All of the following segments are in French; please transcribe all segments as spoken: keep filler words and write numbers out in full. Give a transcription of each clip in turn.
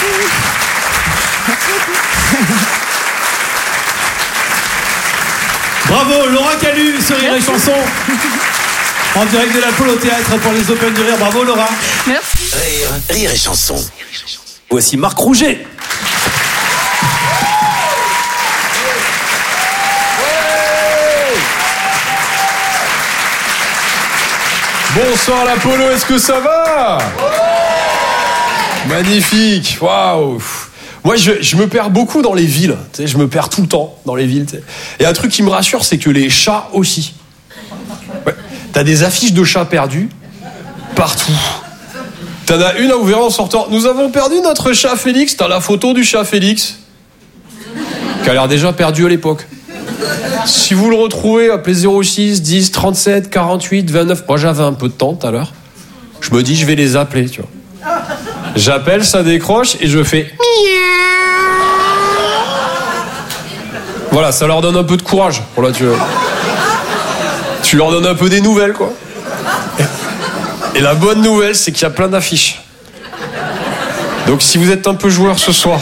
Bravo, Laura Calu sur Rire et Chanson. En direct de la Pôle au Théâtre pour les Open du Rire. Bravo Laura. Merci. Rire, Rire et Chanson. Voici Marc Rouget. Bonsoir l'Apollo, est-ce que ça va? Magnifique, waouh. Moi, je, je me perds beaucoup dans les villes. Tu sais, je me perds tout le temps dans les villes. Tu sais. Et un truc qui me rassure, c'est que les chats aussi. Ouais. T'as des affiches de chats perdus partout. T'en as une à ouvrir en sortant. Nous avons perdu notre chat Félix. T'as la photo du chat Félix, qui a l'air déjà perdu à l'époque. Si vous le retrouvez, appelez zéro six dix trente-sept quarante-huit vingt-neuf. Moi, j'avais un peu de temps tout à l'heure. Je me dis, je vais les appeler, tu vois. J'appelle, ça décroche et je fais voilà, ça leur donne un peu de courage. Voilà, tu, tu leur donnes un peu des nouvelles, quoi. Et la bonne nouvelle, c'est qu'il y a plein d'affiches. Donc, si vous êtes un peu joueur ce soir,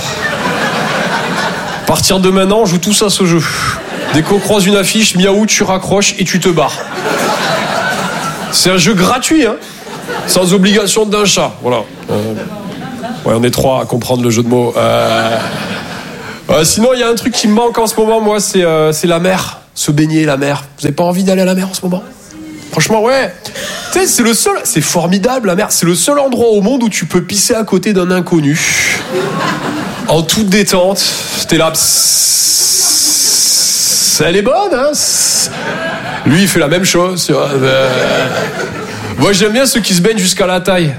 à partir de maintenant, on joue tous à ce jeu. Dès qu'on croise une affiche, miaou, tu raccroches et tu te barres. C'est un jeu gratuit, hein, sans obligation d'un chat. Voilà. Euh, ouais, on est trois à comprendre le jeu de mots. Euh, euh, sinon, il y a un truc qui me manque en ce moment, moi, c'est, euh, c'est la mer. Se baigner, la mer. Vous n'avez pas envie d'aller à la mer en ce moment? Franchement, ouais. Tu sais, c'est le seul. C'est formidable, la mer. C'est le seul endroit au monde où tu peux pisser à côté d'un inconnu. En toute détente. T'es là. Elle est bonne, hein. Lui, il fait la même chose. Tu vois. Euh... Moi, j'aime bien ceux qui se baignent jusqu'à la taille.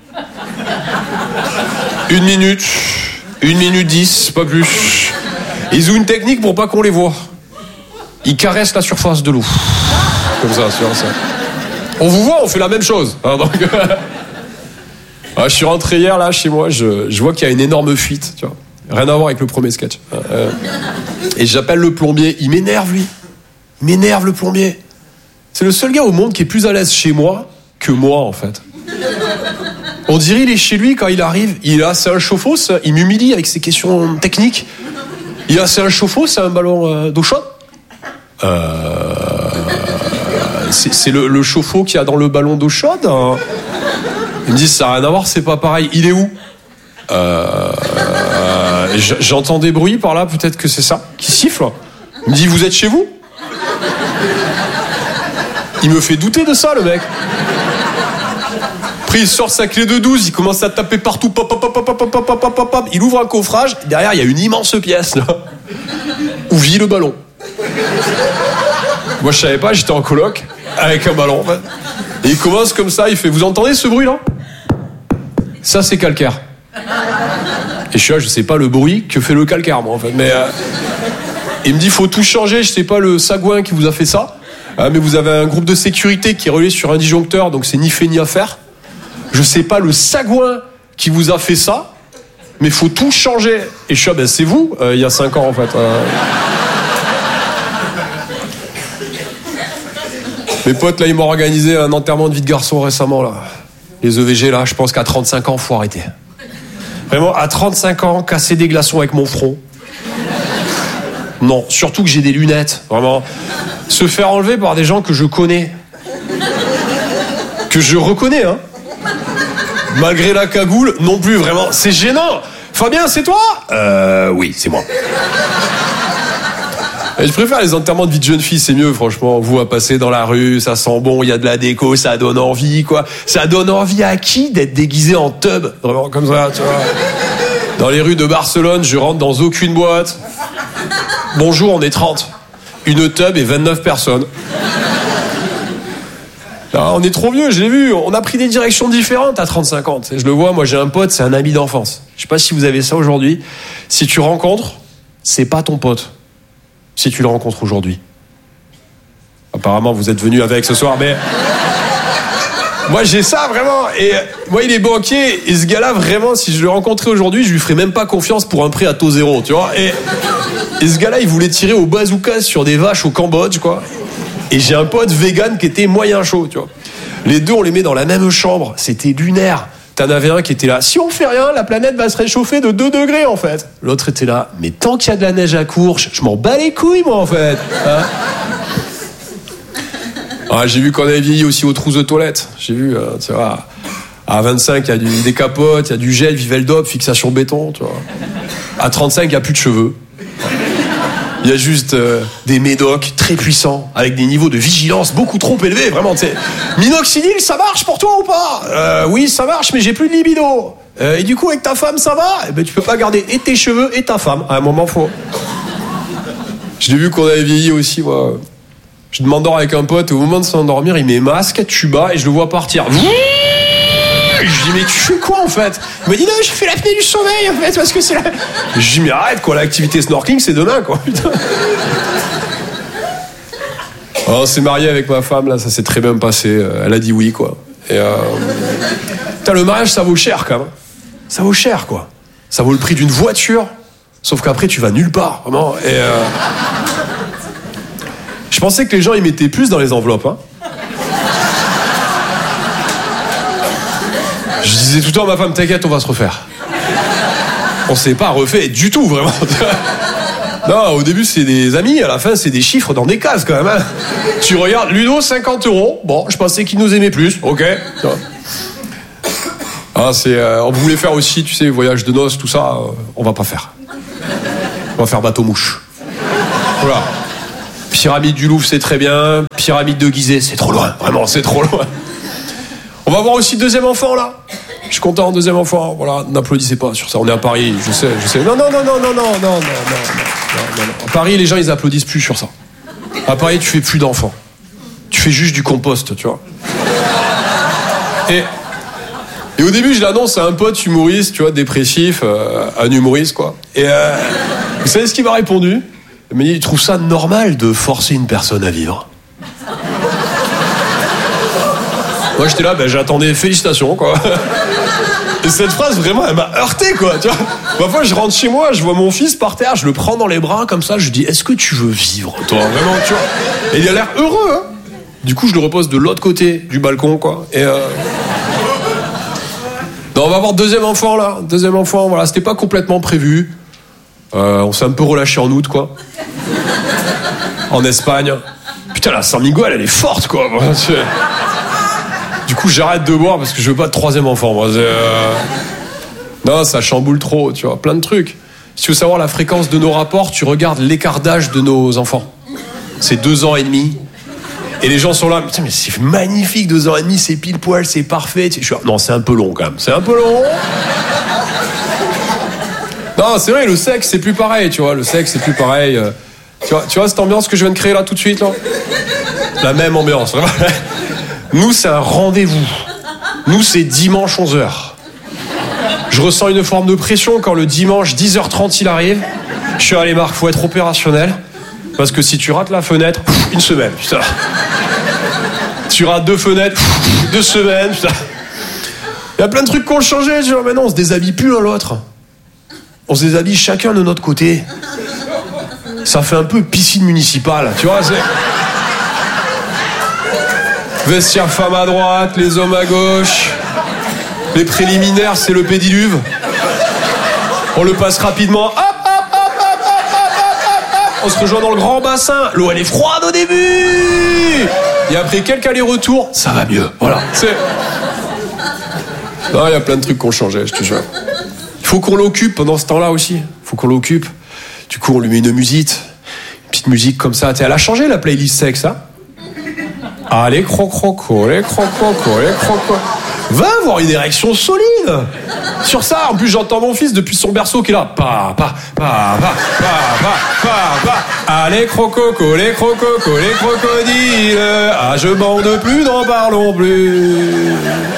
Une minute, une minute dix, pas plus. Ils ont une technique pour pas qu'on les voit. Ils caressent la surface de l'eau. Comme ça, tu vois ça. On vous voit, on fait la même chose. Hein, donc... ah, je suis rentré hier, là, chez moi, je, je vois qu'il y a une énorme fuite, tu vois. Rien à voir avec le premier sketch. Euh, et j'appelle le plombier. Il m'énerve, lui. Il m'énerve, le plombier. C'est le seul gars au monde qui est plus à l'aise chez moi que moi, en fait. On dirait il est chez lui quand il arrive. Il a, c'est un chauffe-eau, il m'humilie avec ses questions techniques. Il a, c'est un chauffe-eau, c'est un ballon euh, d'eau chaude. Euh, c'est, c'est le, le chauffe-eau qu'il y a dans le ballon d'eau chaude. Hein. Il me dit, ça n'a rien à voir, c'est pas pareil. Il est où? Euh, euh, j'entends des bruits par là, peut-être que c'est ça qui siffle. Il me dit, vous êtes chez vous? Il me fait douter de ça, le mec. Après, il sort sa clé de douze, il commence à taper partout. Pop, pop, pop, pop, pop, pop, pop, pop. Il ouvre un coffrage, derrière, il y a une immense pièce là, où vit le ballon. Moi, je savais pas, j'étais en coloc avec un ballon. En fait. Et il commence comme ça, il fait, vous entendez ce bruit là? Ça, c'est calcaire. Et je suis là, je sais pas le bruit que fait le calcaire, moi, en fait. Mais euh, il me dit, faut tout changer. Je sais pas le sagouin qui vous a fait ça, euh, mais vous avez un groupe de sécurité qui est relié sur un disjoncteur, donc c'est ni fait ni à faire. Je sais pas le sagouin qui vous a fait ça, mais faut tout changer. Et je suis là, ben c'est vous, euh, il y a cinq ans, en fait. Euh... Mes potes, là, ils m'ont organisé un enterrement de vie de garçon récemment, là. Les E V G, là, je pense qu'à trente-cinq ans, faut arrêter. Vraiment, à trente-cinq ans, casser des glaçons avec mon front. Non, surtout que j'ai des lunettes, vraiment. Se faire enlever par des gens que je connais. Que je reconnais, hein. Malgré la cagoule, non plus, vraiment. C'est gênant. Fabien, c'est toi? Euh, oui, c'est moi. Et je préfère les enterrements de vie de jeune fille, c'est mieux, franchement. Vous à passer dans la rue, ça sent bon, il y a de la déco, ça donne envie, quoi. Ça donne envie à qui d'être déguisé en tub? Vraiment, comme ça, tu vois. Dans les rues de Barcelone, je rentre dans aucune boîte. Bonjour, on est trente. Une tub et vingt-neuf personnes. Non, on est trop vieux, je l'ai vu. On a pris des directions différentes à trente-cinq ans. Je le vois, moi j'ai un pote, c'est un ami d'enfance. Je sais pas si vous avez ça aujourd'hui. Si tu rencontres, c'est pas ton pote. Si tu le rencontres aujourd'hui. Apparemment, vous êtes venu avec ce soir, mais... Moi, j'ai ça, vraiment. Et moi, il est banquier. Et ce gars-là, vraiment, si je le rencontrais aujourd'hui, je lui ferais même pas confiance pour un prêt à taux zéro, tu vois. Et, et ce gars-là, il voulait tirer au bazooka sur des vaches au Cambodge, quoi. Et j'ai un pote vegan qui était moyen chaud, tu vois. Les deux, on les met dans la même chambre. C'était lunaire. T'en avais un qui était là, si on fait rien, la planète va se réchauffer de deux degrés en fait. L'autre était là, mais tant qu'il y a de la neige à Courche, je m'en bats les couilles moi en fait. Hein. Ah, j'ai vu qu'on avait vieilli aussi aux trousses de toilette. J'ai vu, euh, tu vois, à vingt-cinq, il y a du, des capotes, il y a du gel, Viveldop, fixation béton, tu vois. À trente-cinq, il n'y a plus de cheveux. Il y a juste euh, des médocs très puissants, avec des niveaux de vigilance beaucoup trop élevés, vraiment, tu sais. Minoxidil, ça marche pour toi ou pas ? euh, Oui, ça marche, mais j'ai plus de libido. Euh, et du coup, avec ta femme, ça va ? Eh ben, tu peux pas garder et tes cheveux et ta femme. À un moment, faut... Je l'ai vu qu'on avait vieilli aussi, moi. Je m'endors avec un pote, et au moment de s'endormir, il met masque, tuba, et je le vois partir. Je lui dis, mais tu fais quoi en fait ? Il me dit, non, je fais l'apnée du sommeil en fait, parce que c'est la... Je lui dis, mais arrête quoi, l'activité snorkeling c'est demain quoi, putain. Alors, on s'est marié avec ma femme, là, ça s'est très bien passé. Elle a dit oui quoi. Et euh... Putain, le mariage ça vaut cher quand même. Ça vaut cher quoi. Ça vaut le prix d'une voiture, sauf qu'après tu vas nulle part, vraiment. Et euh... Je pensais que les gens ils mettaient plus dans les enveloppes, hein. Je disais tout le temps à ma femme, t'inquiète, on va se refaire. On s'est pas refait du tout, vraiment. Non, au début, c'est des amis, à la fin, c'est des chiffres dans des cases, quand même. Hein. Tu regardes, Ludo, cinquante euros. Bon, je pensais qu'il nous aimait plus, ok. Ah, c'est, euh, on voulait faire aussi, tu sais, voyage de noces, tout ça, euh, on va pas faire. On va faire bateau-mouche. Voilà. Pyramide du Louvre, c'est très bien. Pyramide de Gizeh, c'est trop loin. Vraiment, c'est trop loin. On va avoir aussi deuxième enfant là. Je suis content, deuxième enfant. Voilà, n'applaudissez pas sur ça. On est à Paris, je sais, je sais. Non, non, non, non, non, non, non, non, non, non, non, non. À Paris, les gens ils applaudissent plus sur ça. À Paris, tu fais plus d'enfants. Tu fais juste du compost, tu vois. Et et au début, je l'annonce à un pote humoriste, tu vois, dépressif, euh, un humoriste quoi. Et euh, vous savez ce qu'il m'a répondu ? Il m'a dit, il trouve ça normal de forcer une personne à vivre. Moi j'étais là, ben j'attendais, félicitations quoi. Et cette phrase vraiment elle m'a heurté quoi, tu vois. Parfois je rentre chez moi, je vois mon fils par terre, je le prends dans les bras comme ça, je lui dis est-ce que tu veux vivre toi vraiment, tu vois. Et il a l'air heureux hein. Du coup je le repose de l'autre côté du balcon quoi. Et euh... non, on va avoir deuxième enfant là, deuxième enfant, voilà, c'était pas complètement prévu. Euh, on s'est un peu relâché en août quoi. En Espagne. Putain la San Miguel elle est forte quoi. Du coup, j'arrête de boire parce que je veux pas de troisième enfant. Moi. Euh... Non, ça chamboule trop, tu vois, plein de trucs. Si tu veux savoir la fréquence de nos rapports, tu regardes l'écart d'âge de nos enfants. C'est deux ans et demi. Et les gens sont là, putain, mais c'est magnifique, deux ans et demi, c'est pile poil, c'est parfait. Je suis là, non, c'est un peu long quand même. C'est un peu long. Non, c'est vrai, le sexe, c'est plus pareil, tu vois. Le sexe, c'est plus pareil. Tu vois, tu vois cette ambiance que je viens de créer là tout de suite, là ? La même ambiance, vraiment. Nous, c'est un rendez-vous. Nous, c'est dimanche onze heures. Je ressens une forme de pression quand le dimanche dix heures trente il arrive. Je suis allé, Marc, faut être opérationnel. Parce que si tu rates la fenêtre, une semaine, putain. Tu rates deux fenêtres, deux semaines, putain. Il y a plein de trucs qui ont changé, tu vois. Maintenant, on se déshabille plus l'un l'autre. On se déshabille chacun de notre côté. Ça fait un peu piscine municipale, tu vois, c'est... Vestiaire femme à droite, les hommes à gauche. Les préliminaires, c'est le pédiluve. On le passe rapidement. Hop, hop, hop, hop, hop, hop, hop. On se rejoint dans le grand bassin. L'eau, elle est froide au début. Et après quelques allers-retours, ça va mieux. Voilà. C'est... Non, il y a plein de trucs qui ont changé, je te jure. Il faut qu'on l'occupe pendant ce temps-là aussi. Il faut qu'on l'occupe. Du coup, on lui met une musique. Une petite musique comme ça. Elle a changé la playlist sexe, hein. Ah, les crocrocos, les crocrocos, les crocos. Va avoir une érection solide. Sur ça, en plus, j'entends mon fils depuis son berceau qui est là. Pa, pa, pa, pa, pa, pa, pa, pa. Ah, les crococos, les crococos, les crocodiles. Ah, je bande plus, n'en parlons plus.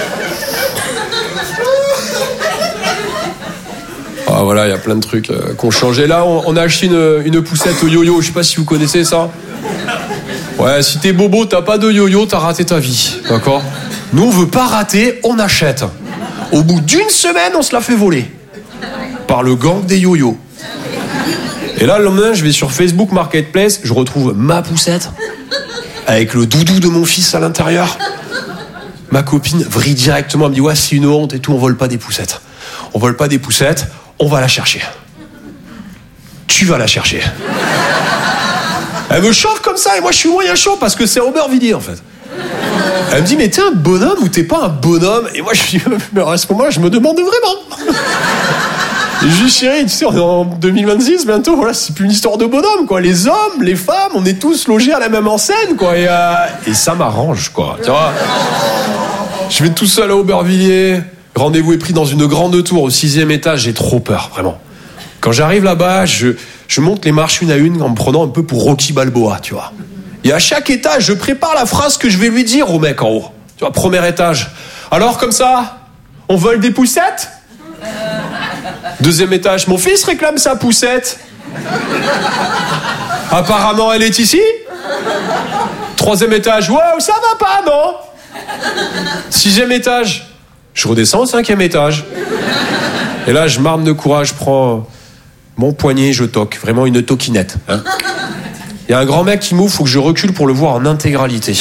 Ah, voilà, il y a plein de trucs euh, qui ont changé. Là, on, on a acheté une, une poussette au yo-yo. Je sais pas si vous connaissez ça. Ouais, si t'es bobo, t'as pas de yo-yo, t'as raté ta vie, d'accord ? Nous, on veut pas rater, on achète. Au bout d'une semaine, on se la fait voler. Par le gang des yo-yo. Et là, le lendemain, je vais sur Facebook Marketplace, je retrouve ma poussette, avec le doudou de mon fils à l'intérieur. Ma copine vrille directement, elle me dit ouais, c'est une honte et tout, on vole pas des poussettes. On vole pas des poussettes, on va la chercher. Tu vas la chercher. Elle me chauffe comme ça et moi je suis moyen chaud parce que c'est Aubervilliers en fait. Elle me dit mais t'es un bonhomme ou t'es pas un bonhomme? Et moi je suis mais à ce moment-là je me demande vraiment. Et je dis chérie, tu sais on est en deux mille vingt-six bientôt, voilà, c'est plus une histoire de bonhomme quoi. Les hommes, les femmes, on est tous logés à la même enseigne quoi. Et, euh, et ça m'arrange quoi. Tu vois. Je vais tout seul à Aubervilliers. Rendez-vous est pris dans une grande tour au sixième étage. J'ai trop peur vraiment. Quand j'arrive là-bas, je je monte les marches une à une en me prenant un peu pour Rocky Balboa, tu vois. Et à chaque étage, je prépare la phrase que je vais lui dire au mec en haut. Tu vois, premier étage. Alors, comme ça, on vole des poussettes? Deuxième étage, mon fils réclame sa poussette. Apparemment, elle est ici. Troisième étage, wow, ça va pas, non? Sixième étage, je redescends au cinquième étage. Et là, je m'arme de courage, je prends mon poignet, je toque. Vraiment une toquinette. Hein. Il y a un grand mec qui m'ouvre, faut que je recule pour le voir en intégralité.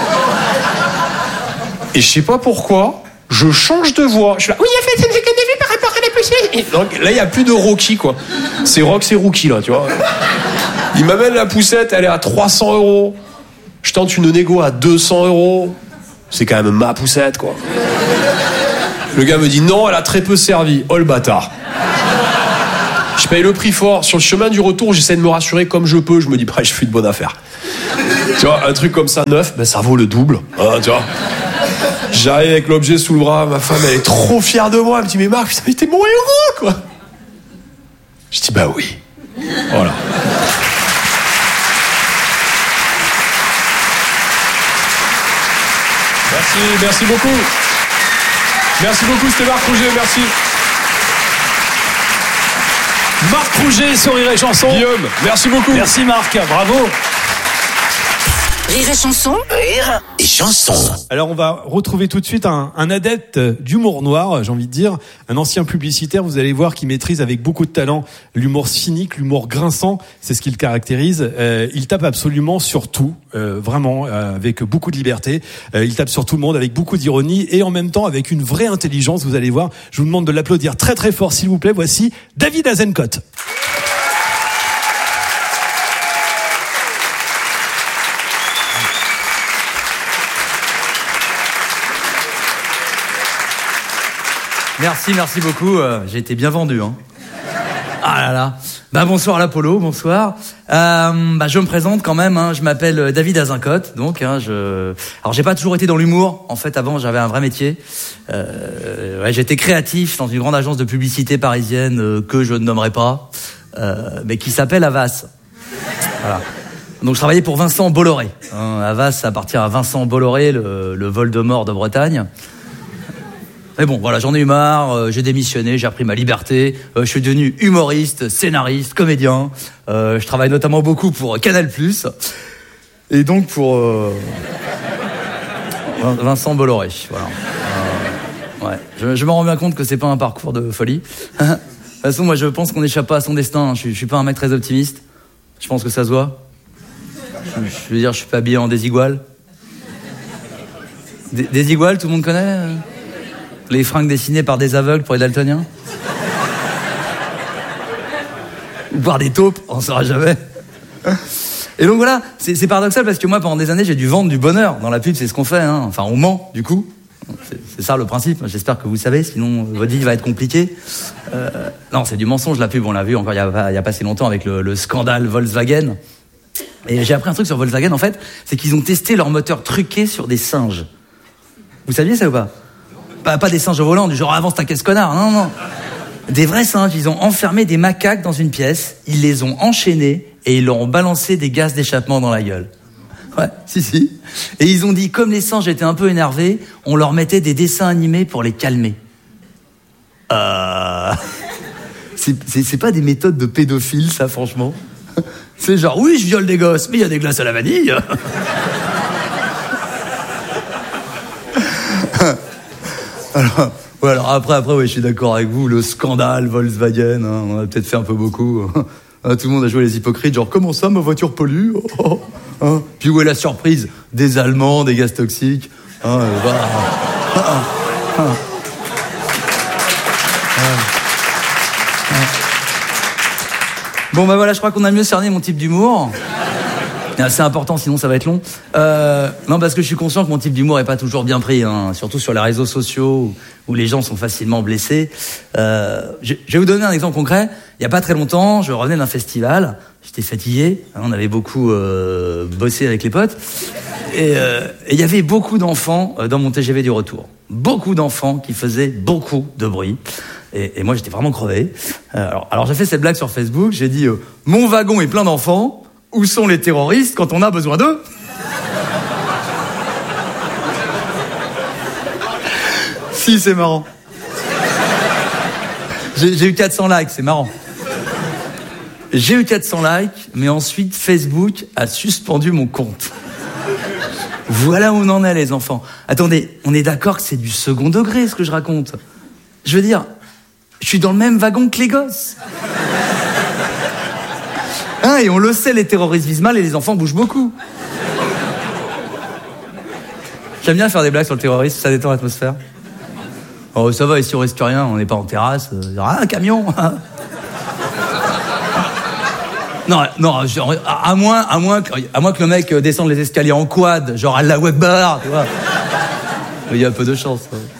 Et je sais pas pourquoi, je change de voix. Je suis là, oui, en fait, c'est ce que j'ai vu par rapport à la poussette. Donc là, il n'y a plus de Rocky, quoi. C'est Rock, c'est Rookie, là, tu vois. Il m'amène la poussette, elle est à trois cents euros. Je tente une négo à deux cents euros. C'est quand même ma poussette, quoi. Le gars me dit, non, elle a très peu servi. Oh, le bâtard. Je paye le prix fort. Sur le chemin du retour, j'essaie de me rassurer comme je peux. Je me dis, bah, je fais une bonne affaire. Tu vois, un truc comme ça, neuf, ben, ça vaut le double. Hein, tu vois. J'arrive avec l'objet sous le bras. Ma femme, elle est trop fière de moi. Elle me dit, mais Marc, putain, mais t'es mon héros, quoi. Je dis, bah oui. Voilà. Merci, merci beaucoup. Merci beaucoup, c'était Marc Rouget, merci. Marc Rouget sur Rire et Chanson. Guillaume, merci beaucoup. Merci Marc, bravo. Rire et Chanson. Rire et Chanson. Alors on va retrouver tout de suite un, un adepte d'humour noir, j'ai envie de dire, un ancien publicitaire, vous allez voir qu'il maîtrise avec beaucoup de talent l'humour cynique, l'humour grinçant, c'est ce qui le caractérise. Euh, il tape absolument sur tout, euh, vraiment, euh, avec beaucoup de liberté. Euh, il tape sur tout le monde avec beaucoup d'ironie et en même temps avec une vraie intelligence, vous allez voir. Je vous demande de l'applaudir très très fort s'il vous plaît. Voici David Azencott. Merci, merci beaucoup. Euh, j'ai été bien vendu. Hein. Ah là là. Bah bonsoir l'Apollo, bonsoir. Euh, bah je me présente quand même. Hein. Je m'appelle David Azencott. Donc, hein, je. Alors j'ai pas toujours été dans l'humour. En fait, avant j'avais un vrai métier. Euh, ouais, j'étais créatif dans une grande agence de publicité parisienne euh, que je ne nommerai pas, euh, mais qui s'appelle Havas. Voilà. Donc je travaillais pour Vincent Bolloré. Hein, Havas appartient à Vincent Bolloré, le, le Voldemort de Bretagne. Mais bon, voilà, j'en ai eu marre, euh, j'ai démissionné, j'ai repris ma liberté, euh, je suis devenu humoriste, scénariste, comédien, euh, je travaille notamment beaucoup pour Canal plus, et donc pour euh, Vincent Bolloré, voilà. Euh, ouais, je, je me rends bien compte que c'est pas un parcours de folie. De toute façon, moi je pense qu'on n'échappe pas à son destin, hein. je, je suis pas un mec très optimiste, je pense que ça se voit. Je, je veux dire, je suis pas habillé en désigual. Des, désigual, tout le monde connaît euh les fringues dessinées par des aveugles pour les daltoniens. Ou par des taupes, on ne saura jamais. Et donc voilà, c'est, c'est paradoxal parce que moi, pendant des années, j'ai dû vendre du bonheur. Dans la pub, c'est ce qu'on fait, hein. Enfin, on ment, du coup. C'est, c'est ça le principe. J'espère que vous savez, sinon votre vie va être compliquée. Euh, non, c'est du mensonge, la pub. On l'a vu encore il n'y a, a pas si longtemps avec le, le scandale Volkswagen. Et j'ai appris un truc sur Volkswagen, en fait, c'est qu'ils ont testé leur moteur truqué sur des singes. Vous saviez ça ou pas ? Pas, pas des singes au volant, du genre avance ta caisse connard, non, non. Des vrais singes, ils ont enfermé des macaques dans une pièce, ils les ont enchaînés et ils leur ont balancé des gaz d'échappement dans la gueule. Ouais, si, si. Et ils ont dit, comme les singes étaient un peu énervés, on leur mettait des dessins animés pour les calmer. Euh... C'est, c'est, c'est pas des méthodes de pédophiles, ça, franchement. C'est genre, oui, je viole des gosses, mais il y a des glaces à la vanille. Alors, ouais, alors après, après, ouais, je suis d'accord avec vous, le scandale Volkswagen, hein, on a peut-être fait un peu beaucoup. Tout le monde a joué les hypocrites, genre, comment ça, ma voiture pollue? Oh, hein. Puis où est la surprise? Des Allemands, des gaz toxiques. Oh, bah. ah, ah, ah. Bon bah voilà, je crois qu'on a mieux cerné mon type d'humour. C'est assez important, sinon ça va être long. Euh, non, parce que je suis conscient que mon type d'humour est pas toujours bien pris, hein, surtout sur les réseaux sociaux où, où les gens sont facilement blessés. Euh, je, je vais vous donner un exemple concret. Il y a pas très longtemps, je revenais d'un festival. J'étais fatigué. Hein, on avait beaucoup euh, bossé avec les potes. Et euh, il y avait beaucoup d'enfants dans mon T G V du retour. Beaucoup d'enfants qui faisaient beaucoup de bruit. Et, et moi, j'étais vraiment crevé. Euh, alors, alors, j'ai fait cette blague sur Facebook. J'ai dit euh, « Mon wagon est plein d'enfants. Où sont les terroristes quand on a besoin d'eux ?» Si, c'est marrant. J'ai, j'ai eu quatre cents likes, c'est marrant. J'ai eu quatre cents likes, mais ensuite, Facebook a suspendu mon compte. Voilà où on en est, les enfants. Attendez, on est d'accord que c'est du second degré, ce que je raconte. Je veux dire, je suis dans le même wagon que les gosses. Hein, et on le sait, les terroristes visent mal et les enfants bougent beaucoup. J'aime bien faire des blagues sur le terrorisme, ça détend l'atmosphère. Oh, ça va, ici on risque rien, on n'est pas en terrasse. Ah, un camion hein. Non, non, genre, à moins, à moins, que, à moins que le mec descende les escaliers en quad, genre Allahu Akbar, tu vois. Il y a un peu de chance.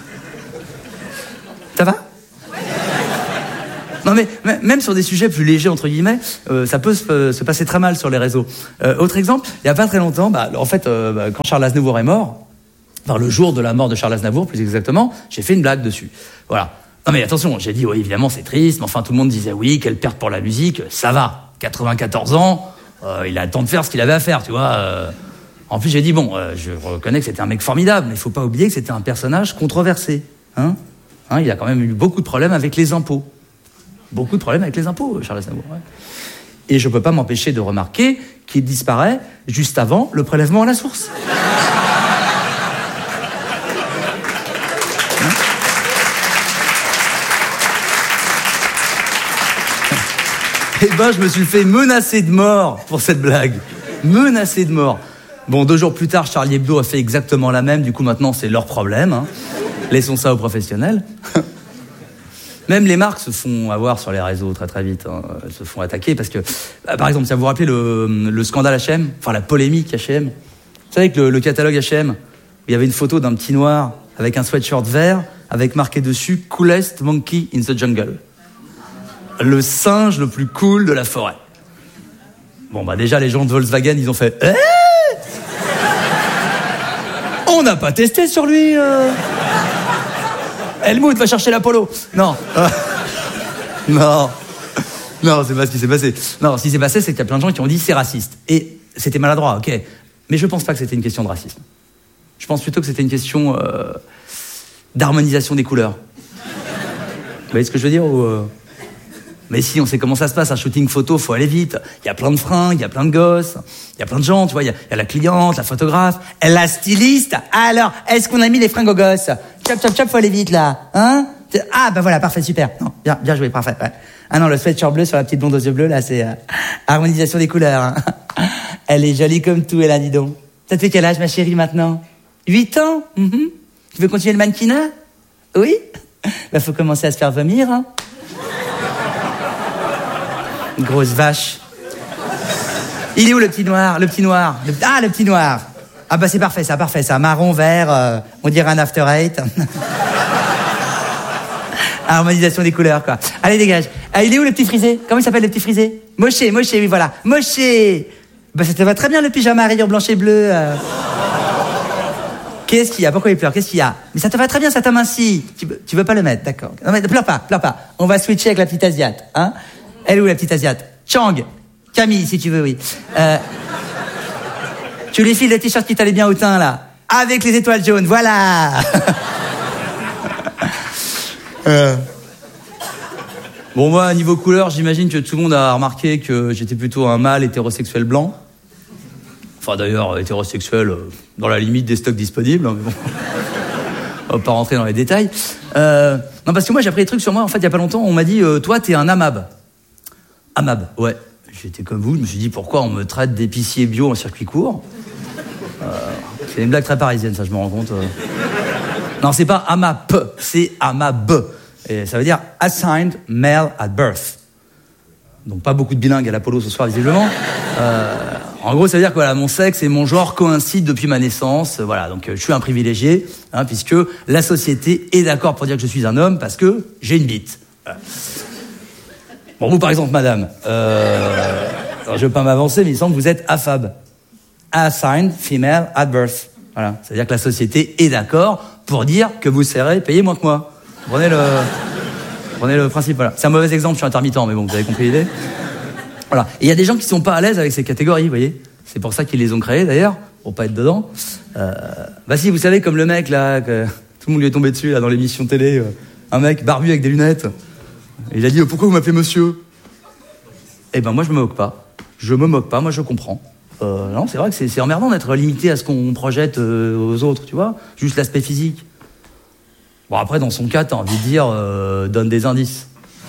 Ça va ? Non mais même sur des sujets plus légers entre guillemets, euh, ça peut se, se passer très mal sur les réseaux. Euh, autre exemple, il y a pas très longtemps, bah, en fait, euh, bah, quand Charles Aznavour est mort, enfin le jour de la mort de Charles Aznavour, plus exactement, j'ai fait une blague dessus. Voilà. Non mais attention, j'ai dit oui évidemment c'est triste, mais enfin tout le monde disait oui quelle perte pour la musique, ça va. quatre-vingt-quatorze ans, euh, il a le temps de faire ce qu'il avait à faire, tu vois. Euh... En plus j'ai dit bon, euh, je reconnais que c'était un mec formidable, mais il faut pas oublier que c'était un personnage controversé, hein. Hein, il a quand même eu beaucoup de problèmes avec les impôts. Beaucoup de problèmes avec les impôts, Charles Aznavour. Ouais. Et je peux pas m'empêcher de remarquer qu'il disparaît juste avant le prélèvement à la source. Hein Eh ben, je me suis fait menacer de mort pour cette blague. Menacer de mort. Bon, deux jours plus tard, Charlie Hebdo a fait exactement la même. Du coup, maintenant, c'est leur problème. Hein. Laissons ça aux professionnels. Même les marques se font avoir sur les réseaux très très vite. Hein. Elles se font attaquer parce que, bah, par exemple, ça vous vous rappelez le, le scandale H et M, enfin la polémique H et M. Vous savez que le, le catalogue H et M, il y avait une photo d'un petit noir avec un sweatshirt vert avec marqué dessus « Coolest monkey in the jungle ». Le singe le plus cool de la forêt. Bon bah déjà les gens de Volkswagen ils ont fait eh on n'a pas testé sur lui. Euh... Helmut va chercher l'Apollo. Non. Euh... Non. Non, c'est pas ce qui s'est passé. Non, ce qui s'est passé, c'est qu'il y a plein de gens qui ont dit c'est raciste. Et c'était maladroit, ok. Mais je pense pas que c'était une question de racisme. Je pense plutôt que c'était une question euh, d'harmonisation des couleurs. Vous voyez ce que je veux dire ou euh... Mais si, on sait comment ça se passe, un shooting photo, faut aller vite. Il y a plein de fringues, il y a plein de gosses, il y a plein de gens, tu vois, il y a, il y a la cliente, la photographe, la styliste. Alors, est-ce qu'on a mis les fringues aux gosses ? Chop, chop, chop, faut aller vite, là. Hein ? Ah, bah voilà, parfait, super. Non, bien, bien joué, parfait. Ouais. Ah non, le sweatshirt bleu sur la petite blonde aux yeux bleus, là, c'est euh, harmonisation des couleurs. Hein. Elle est jolie comme tout, elle a, dis donc. Ça te fait quel âge, ma chérie, maintenant ? Huit ans ? Mm-hmm. Tu veux continuer le mannequinat ? Oui ? Bah, faut commencer à se faire vomir, hein. Grosse vache. Il est où le petit noir ? Le petit noir. Le... Ah, le petit noir. Ah bah c'est parfait, ça, parfait, ça. Marron, vert, euh, on dirait un after eight. Harmonisation des couleurs, quoi. Allez, dégage. Ah, il est où le petit frisé ? Comment il s'appelle le petit frisé ? Moché, Moché, oui, voilà. Moché. Bah ça te va très bien le pyjama à rayures blanches et bleues. Euh... Qu'est-ce qu'il y a ? Pourquoi il pleure ? Qu'est-ce qu'il y a ? Mais ça te va très bien, ça t'amincit. Tu, tu veux pas le mettre, d'accord. Non mais ne pleure pas, pleure pas. On va switcher avec la petite asiate, hein ? Elle est où la petite asiate ? Chang, Camille si tu veux, oui. Euh, tu lui files le t-shirt qui t'allait bien au teint là, avec les étoiles jaunes, voilà. euh. Bon moi niveau couleur, j'imagine que tout le monde a remarqué que j'étais plutôt un mâle hétérosexuel blanc. Enfin d'ailleurs hétérosexuel euh, dans la limite des stocks disponibles, hein, mais bon. On va pas rentrer dans les détails. Euh, non parce que moi j'ai appris des trucs sur moi. En fait il y a pas longtemps on m'a dit euh, toi t'es un amab. Amab, ouais. J'étais comme vous, je me suis dit pourquoi on me traite d'épicier bio en circuit court. Euh, c'est une blague très parisienne, ça, je me rends compte. Euh. Non, c'est pas A M A P, c'est A M A B. Et ça veut dire Assigned Male at Birth. Donc pas beaucoup de bilingues à l'Apollo ce soir, visiblement. Euh, en gros, ça veut dire que voilà, mon sexe et mon genre coïncident depuis ma naissance. Voilà, donc euh, je suis un privilégié, hein, puisque la société est d'accord pour dire que je suis un homme parce que j'ai une bite. Voilà. Bon, vous, par exemple, madame, euh, alors, je veux pas m'avancer, mais il semble que vous êtes A F A B. Assigned Female at Birth. Voilà, c'est-à-dire que la société est d'accord pour dire que vous serez payé moins que moi. Vous prenez le... Prenez le principe, voilà. C'est un mauvais exemple, je suis intermittent, mais bon, vous avez compris l'idée. Voilà. Et il y a des gens qui sont pas à l'aise avec ces catégories, vous voyez. C'est pour ça qu'ils les ont créées, d'ailleurs, pour pas être dedans. Euh... Bah si, vous savez, comme le mec, là, que tout le monde lui est tombé dessus, là, dans l'émission télé, euh, un mec barbu avec des lunettes. Et il a dit, oh, pourquoi vous m'appelez monsieur? Eh ben, moi, je me moque pas. Je me moque pas, moi, je comprends. Euh, non, c'est vrai que c'est, c'est emmerdant d'être limité à ce qu'on projette euh, aux autres, tu vois. Juste l'aspect physique. Bon, après, dans son cas, t'as envie de dire, euh, donne des indices.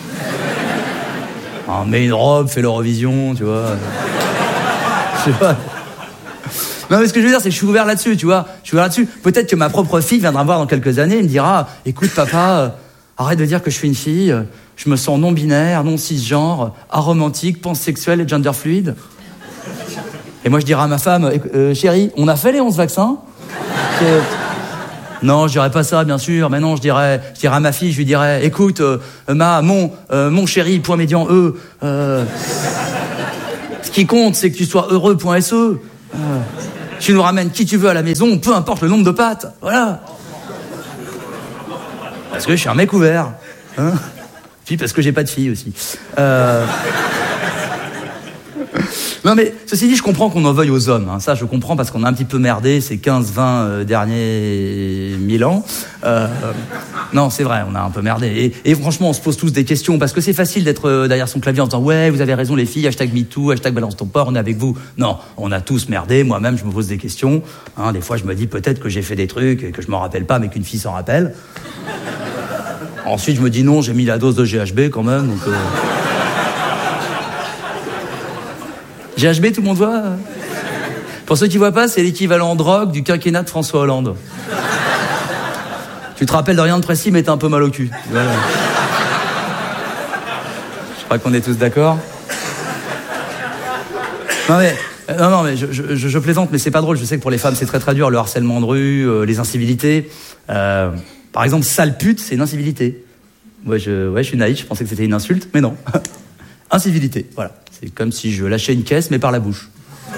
Hein, mets une robe, fais l'Eurovision, tu vois. Je sais pas. Non, mais ce que je veux dire, c'est que je suis ouvert là-dessus, tu vois. Je suis ouvert là-dessus. Peut-être que ma propre fille viendra me voir dans quelques années et me dira, écoute, papa, euh, arrête de dire que je suis une fille, euh, je me sens non-binaire, non-cisgenre, aromantique, pansexuel et gender fluide. Et moi, je dirai à ma femme, euh, chérie, on a fait les onze vaccins. C'est... Non, je dirais pas ça, bien sûr. Mais non, je dirais, je dirais à ma fille, je lui dirais, écoute, euh, ma, mon, euh, mon chéri, point médian E. Euh, ce qui compte, c'est que tu sois heureux, point S E. Euh, tu nous ramènes qui tu veux à la maison, peu importe le nombre de pattes. Voilà. Parce que je suis un mec ouvert. Hein. Puis parce que j'ai pas de fille aussi. Euh... Non mais, ceci dit, je comprends qu'on en veuille aux hommes. Hein. Ça, je comprends parce qu'on a un petit peu merdé ces quinze vingt euh, derniers mille ans. Euh, euh, non, c'est vrai, on a un peu merdé. Et, et franchement, on se pose tous des questions parce que c'est facile d'être euh, derrière son clavier en disant « Ouais, vous avez raison les filles, hashtag MeToo, hashtag balance ton porc, on est avec vous. » Non, on a tous merdé. Moi-même, je me pose des questions. Hein, des fois, je me dis peut-être que j'ai fait des trucs et que je m'en rappelle pas, mais qu'une fille s'en rappelle. Ensuite, je me dis non, j'ai mis la dose de G H B quand même, donc... Euh... G H B, tout le monde voit? Pour ceux qui voient pas, c'est l'équivalent en drogue du quinquennat de François Hollande. Tu te rappelles de rien de précis, mais t'as un peu mal au cul. Voilà. Je crois qu'on est tous d'accord. Non mais, non, non, mais je, je, je plaisante, mais c'est pas drôle. Je sais que pour les femmes, c'est très très dur, le harcèlement de rue, euh, les incivilités. Euh, par exemple, sale pute, c'est une incivilité. Ouais, je, ouais, je suis naïf, je pensais que c'était une insulte, mais non. Incivilité, voilà. C'est comme si je lâchais une caisse, mais par la bouche.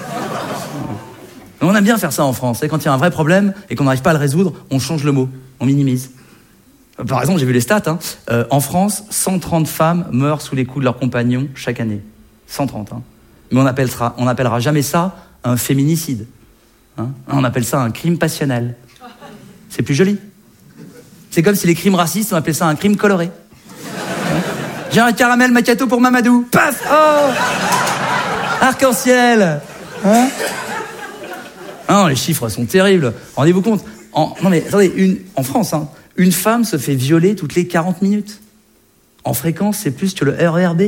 On aime bien faire ça en France. Et quand il y a un vrai problème et qu'on n'arrive pas à le résoudre, on change le mot, on minimise. Par exemple, j'ai vu les stats. Hein. Euh, en France, cent trente femmes meurent sous les coups de leurs compagnons chaque année. cent trente. Hein. Mais on appellera, on appellera jamais ça un féminicide. Hein. On appelle ça un crime passionnel. C'est plus joli. C'est comme si les crimes racistes, on appelait ça un crime coloré. J'ai un caramel macchiato pour Mamadou. Paf! Oh! Arc-en-ciel! Hein? Ah non, les chiffres sont terribles. Rendez-vous compte. En, non mais attendez, une, en France, hein, une femme se fait violer toutes les quarante minutes. En fréquence, c'est plus que le R E R B.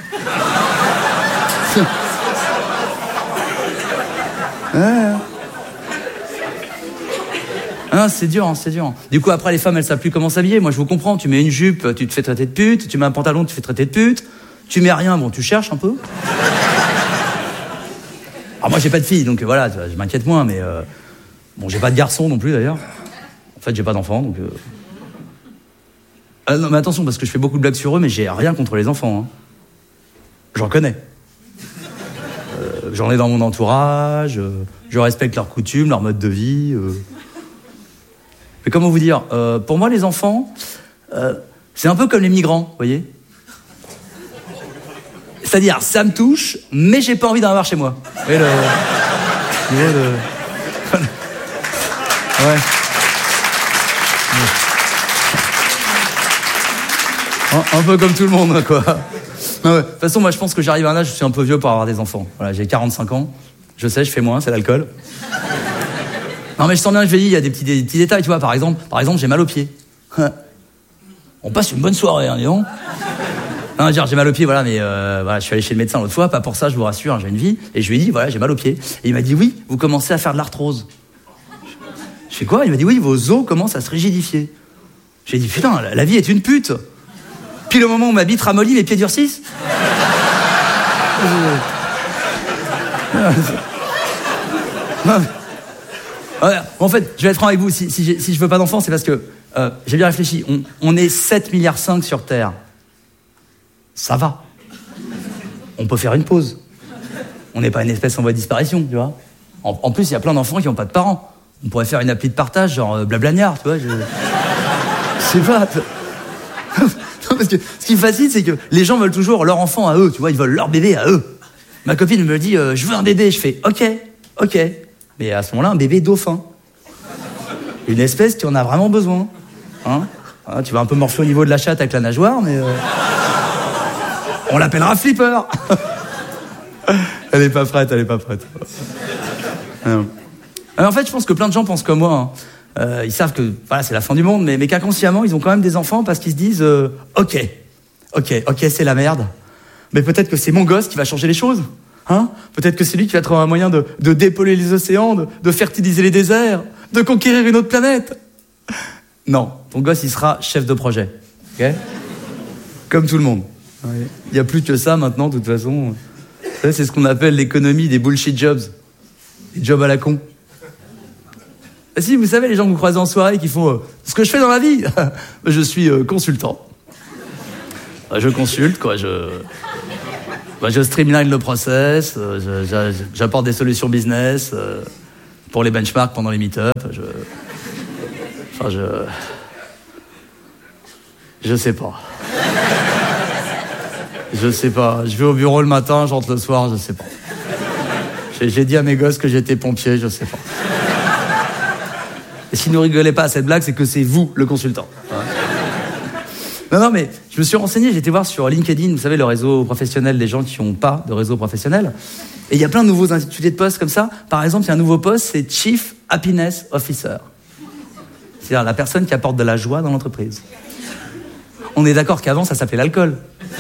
Ah, ah, c'est dur, hein, c'est dur. Du coup, après, les femmes, elles savent plus comment s'habiller. Moi, je vous comprends. Tu mets une jupe, tu te fais traiter de pute. Tu mets un pantalon, tu te fais traiter de pute. Tu mets rien, bon, tu cherches un peu. Alors moi, j'ai pas de fille, donc voilà, je m'inquiète moins, mais... Euh... Bon, j'ai pas de garçon non plus, d'ailleurs. En fait, j'ai pas d'enfant, donc... Euh... Ah, non, mais attention, parce que je fais beaucoup de blagues sur eux, mais j'ai rien contre les enfants. Hein. J'en connais. Euh, j'en ai dans mon entourage, euh, je respecte leurs coutumes, leur mode de vie... Euh... Mais comment vous dire, euh, pour moi, les enfants, euh, c'est un peu comme les migrants, vous voyez. C'est-à-dire, ça me touche, mais j'ai pas envie d'en avoir chez moi. Vous voyez le niveau de... Ouais. Un, un peu comme tout le monde, quoi. Non, ouais. De toute façon, moi, je pense que j'arrive à un âge où je suis un peu vieux pour avoir des enfants. Voilà, j'ai quarante-cinq ans. Je sais, je fais moins, c'est l'alcool. Non mais je sens bien que je vais dire, il y a des petits, des petits détails, tu vois, par exemple, par exemple, j'ai mal aux pieds. On passe une bonne soirée, hein, dis donc. Non, dire, j'ai mal aux pieds, voilà, mais euh, voilà, je suis allé chez le médecin l'autre fois, pas pour ça, je vous rassure, hein, j'ai une vie, et je lui ai dit, voilà, j'ai mal aux pieds. Et il m'a dit, oui, vous commencez à faire de l'arthrose. Je fais quoi? Il m'a dit oui, vos os commencent à se rigidifier. J'ai dit putain, la, la vie est une pute. Puis le moment où ma bite ramollit, mes pieds durcissent. En fait, je vais être franc avec vous, si, si, si je veux pas d'enfant, c'est parce que euh, j'ai bien réfléchi. On, on est sept virgule cinq milliards sur Terre. Ça va. On peut faire une pause. On n'est pas une espèce en voie de disparition, tu vois. En, en plus, il y a plein d'enfants qui n'ont pas de parents. On pourrait faire une appli de partage, genre euh, Blablagnard, tu vois. Je, je sais pas. Non, parce que ce qui me fascine, c'est que les gens veulent toujours leur enfant à eux, tu vois. Ils veulent leur bébé à eux. Ma copine me dit, euh, je veux un bébé. Je fais, ok, ok. Mais à ce moment-là, un bébé dauphin. Une espèce qui en a vraiment besoin. Hein, hein, tu vas un peu morfler au niveau de la chatte avec la nageoire, mais... Euh... On l'appellera Flipper. Elle est pas prête, elle est pas prête. Alors, en fait, je pense que plein de gens pensent comme moi. Hein. Euh, ils savent que voilà, c'est la fin du monde, mais, mais qu'inconsciemment, ils ont quand même des enfants parce qu'ils se disent euh, ok, ok, ok, c'est la merde. Mais peut-être que c'est mon gosse qui va changer les choses. Hein, peut-être que c'est lui qui va trouver un moyen de, de dépolluer les océans, de, de fertiliser les déserts, de conquérir une autre planète. Non, ton gosse, il sera chef de projet. Ok ? Comme tout le monde. Il n'y a plus que ça maintenant, de toute façon. Ça, c'est ce qu'on appelle l'économie des bullshit jobs. Les jobs à la con. Et si, vous savez, les gens que vous croisez en soirée qui font euh, ce que je fais dans la vie. Je suis euh, consultant. Je consulte, quoi. Je, bah, je streamline le process. Euh, je, je, j'apporte des solutions business euh, pour les benchmarks pendant les meet-up. Je, enfin, je... Je sais pas. Je sais pas. Je vais au bureau le matin, je rentre le soir, je sais pas. J'ai, j'ai dit à mes gosses que j'étais pompier, je sais pas. Et si ne rigolez pas à cette blague, c'est que c'est vous, le consultant. Ouais. Non, non, mais je me suis renseigné, j'ai été voir sur LinkedIn, vous savez, le réseau professionnel des gens qui n'ont pas de réseau professionnel. Et il y a plein de nouveaux intitulés de postes comme ça. Par exemple, il y a un nouveau poste, c'est Chief Happiness Officer. C'est-à-dire la personne qui apporte de la joie dans l'entreprise. On est d'accord qu'avant, ça s'appelait l'alcool.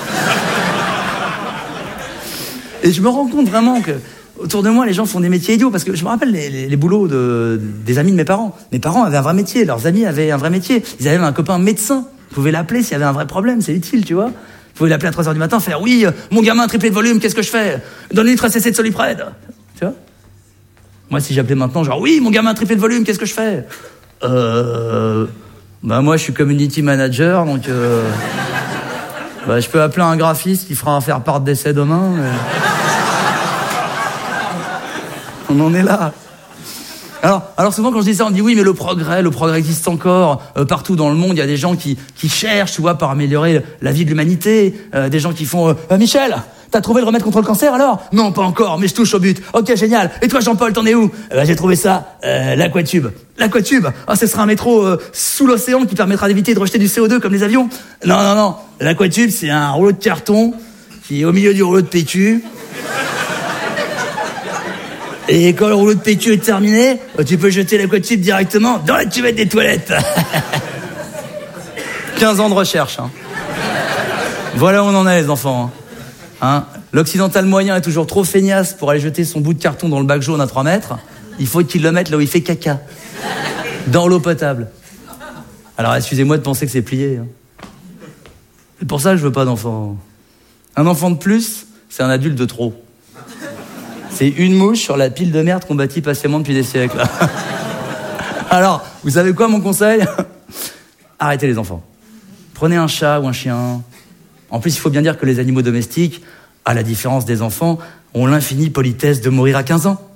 Et je me rends compte vraiment que autour de moi, les gens font des métiers idiots. Parce que je me rappelle les, les, les boulots de, des amis de mes parents. Mes parents avaient un vrai métier, leurs amis avaient un vrai métier. Ils avaient même un copain médecin. Vous pouvez l'appeler s'il y avait un vrai problème, c'est utile, tu vois. Vous pouvez l'appeler à trois heures du matin, faire « Oui, mon gamin a triplé de volume, qu'est-ce que je fais ? Donne-lui une trace C C de Soluprède. » Tu vois. Moi, si j'appelais maintenant, genre « Oui, mon gamin a triplé de volume, qu'est-ce que je fais ? » Euh... Bah moi, je suis community manager, donc... Euh... Bah, je peux appeler un graphiste qui fera un faire part d'essai demain. Mais... On en est là. Alors, alors souvent quand je dis ça, on dit oui, mais le progrès, le progrès existe encore. Euh, partout dans le monde, il y a des gens qui, qui cherchent, tu vois, par améliorer la vie de l'humanité. Euh, des gens qui font euh, euh, Michel, t'as trouvé le remède contre le cancer alors ? Non, pas encore, mais je touche au but. Ok, génial. Et toi, Jean-Paul, t'en es où ? euh, bah, J'ai trouvé ça, euh, l'aquatube. L'aquatube, ah, ce sera un métro euh, sous l'océan qui permettra d'éviter de rejeter du C O deux comme les avions. Non, non, non. L'aquatube, c'est un rouleau de carton qui est au milieu du rouleau de P Q. Et quand le rouleau de P Q est terminé, tu peux jeter l'aquatube directement dans la cuvette des toilettes. quinze ans de recherche. Hein. Voilà où on en est, les enfants. Hein. Hein. L'occidental moyen est toujours trop feignasse pour aller jeter son bout de carton dans le bac jaune à trois mètres. Il faut qu'il le mette là où il fait caca. Dans l'eau potable. Alors, excusez-moi de penser que c'est plié. Hein. C'est pour ça que je veux pas d'enfant. Un enfant de plus, c'est un adulte de trop. C'est une mouche sur la pile de merde qu'on bâtit patiemment depuis des siècles. Alors, vous savez quoi, mon conseil ? Arrêtez les enfants. Prenez un chat ou un chien. En plus, il faut bien dire que les animaux domestiques, à la différence des enfants, ont l'infinie politesse de mourir à quinze ans.